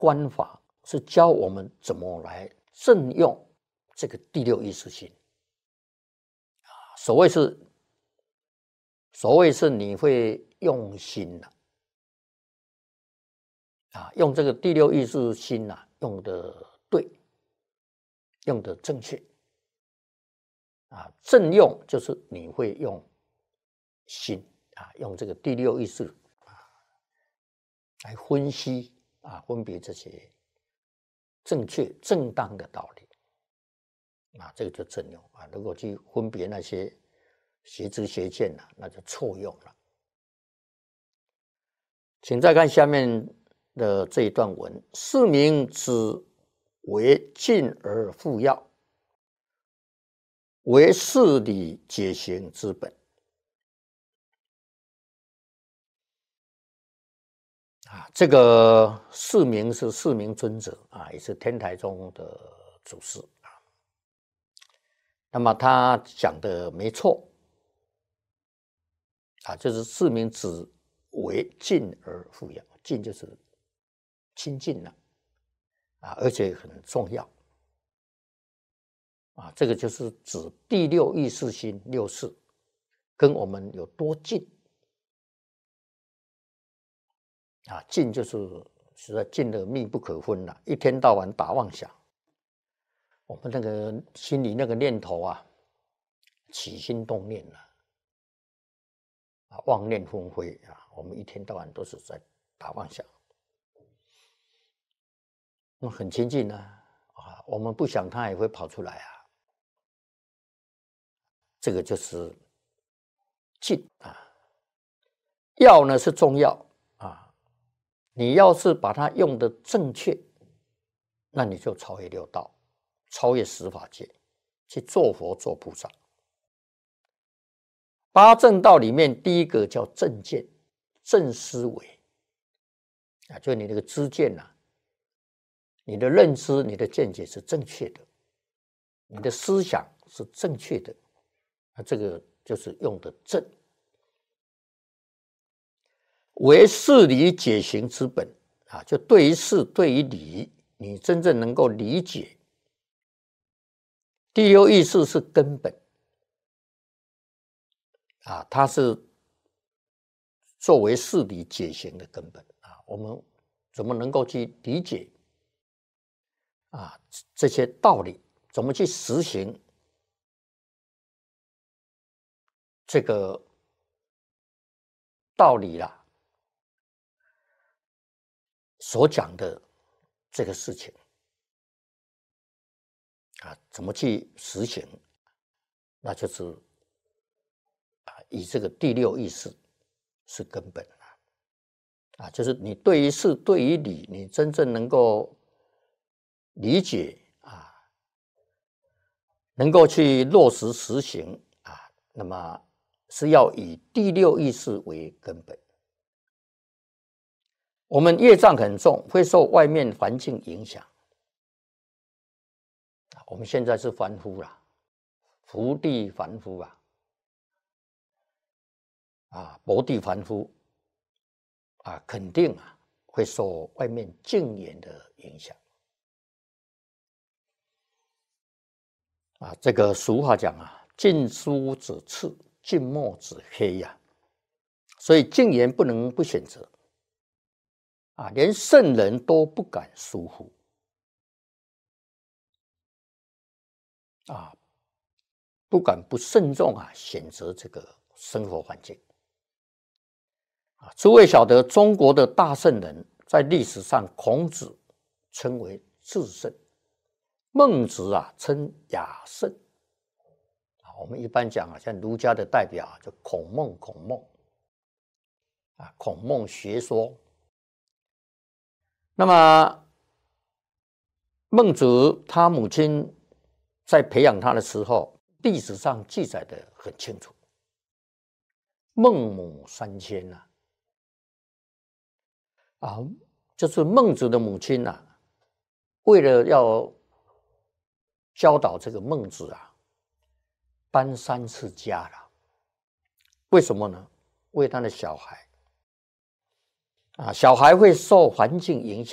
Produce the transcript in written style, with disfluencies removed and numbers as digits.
观法是教我们怎么来正用这个第六意识心。所谓是你会用心用这个第六意识心用的对，用的正确正用就是你会用心用这个第六意识来分析分别这些正确正当的道理这个就正用如果去分别那些邪知邪见那就错用了。请再看下面的这一段文：是名之为进而复要，为事理解行之本。这个释名是释名尊者也是天台宗的祖师那么他讲的没错就是释名之为进而复要，进就是亲近了而且很重要这个就是指第六意识心六识跟我们有多近近就是实在近得密不可分了，一天到晚打妄想，我们那个心里那个念头起心动念妄念纷飞我们一天到晚都是在打妄想，那很亲近我们不想它也会跑出来这个就是近要呢是重要你要是把它用的正确，那你就超越六道，超越十法界，去做佛做菩萨。八正道里面第一个叫正见，正思维就你那个知见你的认知你的见解是正确的，你的思想是正确的这个就是用的正。为事理解行之本就对于事对于理你真正能够理解，第六意识是根本它是作为事理解行的根本我们怎么能够去理解这些道理，怎么去实行这个道理所讲的这个事情怎么去实行，那就是以这个第六意识是根本就是你对于事对于理你真正能够理解能够去落实实行那么是要以第六意识为根本。我们业障很重，会受外面环境影响我们现在是凡夫福地凡夫薄地凡夫肯定会受外面境缘的影响这个俗话讲近朱者赤，近墨者黑所以境缘不能不选择连圣人都不敢疏忽不敢不慎重选择这个生活环境诸位晓得中国的大圣人在历史上，孔子称为至圣，孟子称雅圣我们一般讲像儒家的代表就孔孟孔孟学说。那么孟子他母亲在培养他的时候，历史上记载的很清楚，孟母三迁就是孟子的母亲为了要教导这个孟子搬3次家了。为什么呢？为他的小孩小孩会受环境影响